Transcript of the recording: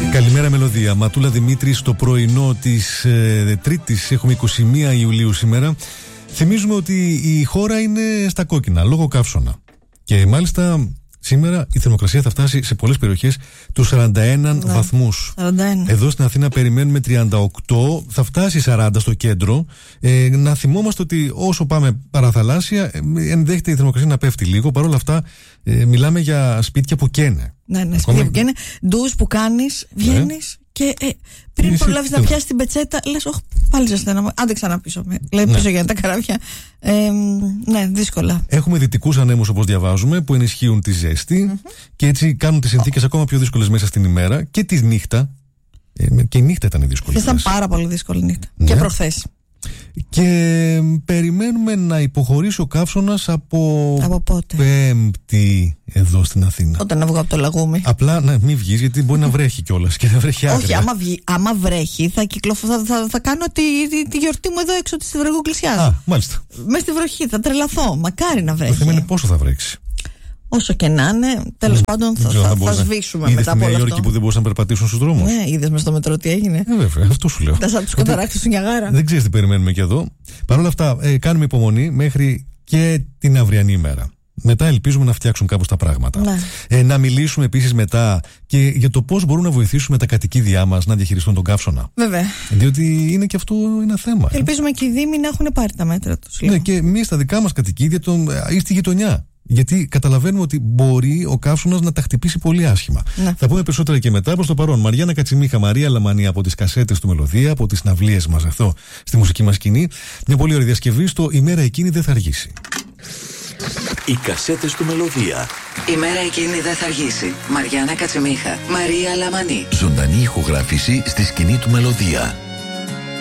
Καλημέρα Μελωδία. Ματούλα Δημήτρη στο πρωινό της Τρίτης. Έχουμε 21 Ιουλίου σήμερα. Θυμίζουμε ότι η χώρα είναι στα κόκκινα λόγω καύσωνα. Και μάλιστα σήμερα η θερμοκρασία θα φτάσει σε πολλές περιοχές τους 41 βαθμούς. 41. Εδώ στην Αθήνα περιμένουμε 38, θα φτάσει 40 στο κέντρο. Να θυμόμαστε ότι όσο πάμε παραθαλάσσια ενδέχεται η θερμοκρασία να πέφτει λίγο. Παρ' όλα αυτά μιλάμε για σπίτια που καίνε. Ναι, σπίτια που καίνε. Ντους που κάνεις, βγαίνεις και πριν προλάβεις να πιάσεις την πετσέτα λες, όχι, πάλι ζεσταίνω. Άντε ξανά πίσω. Λέει πίσω για τα καράβια. Ναι, δύσκολα. Έχουμε δυτικούς ανέμους, όπως διαβάζουμε, που ενισχύουν τη ζέστη και έτσι κάνουν τις συνθήκες ακόμα πιο δύσκολες μέσα στην ημέρα και τη νύχτα. Και η νύχτα ήταν δύσκολη. Ήταν πάρα πολύ δύσκολη νύχτα. Και προχθές. Και περιμένουμε να υποχωρήσει ο καύσωνας από πότε? Πέμπτη εδώ στην Αθήνα. Όταν να βγω από το λαγούμι. Απλά μην βγεις, γιατί μπορεί να βρέχει κιόλας και να βρέχει άγρια. Όχι, άμα βρέχει θα κάνω τη γιορτή μου εδώ έξω στη Βρεγοκλησιά. Α, μάλιστα. Μες στη βροχή, θα τρελαθώ. Μακάρι να βρέχει. Το θέμα είναι πόσο θα βρέξει. Όσο και να είναι, τέλος πάντων θα σβήσουμε μετά από όλο αυτό. Είδες στη Νέα Υόρκη που δεν μπορούσαν να περπατήσουν στους δρόμους. Ναι, είδες μες στο μετρό τι έγινε. Βέβαια, αυτό σου λέω. Τα σαν τους καταρράκτες του Νιαγάρα. Δεν ξέρεις τι περιμένουμε και εδώ. Παρ' όλα αυτά, κάνουμε υπομονή μέχρι και την αυριανή ημέρα. Μετά ελπίζουμε να φτιάξουν κάπως τα πράγματα. Ναι. Να μιλήσουμε επίσης μετά και για το πώς μπορούν να βοηθήσουμε τα κατοικίδια μας να διαχειριστούν τον καύσωνα. Βέβαια. Διότι είναι και αυτό ένα θέμα. Ελπίζουμε και οι Δήμοι να έχουν πάρει τα μέτρα τους. Ναι, και εμείς στα δικά μας κατοικίδια ή στη γειτονιά. Γιατί καταλαβαίνουμε ότι μπορεί ο καύσωνας να τα χτυπήσει πολύ άσχημα. Ναι. Θα πούμε περισσότερα και μετά. Προς το παρόν, Μαριάννα Κατσιμίχα, Μαρία Λαμανή από τις κασέτες του Μελωδία, από τις συναυλίες μας εδώ στη μουσική μας σκηνή. Μια πολύ ωραία διασκευή στο «Η μέρα εκείνη δεν θα αργήσει». Οι κασέτες του Μελωδία. Η μέρα εκείνη δεν θα αργήσει. Μαριάννα Κατσιμίχα, Μαρία Λαμανή. Ζωντανή ηχογράφηση στη σκηνή του Μελωδία.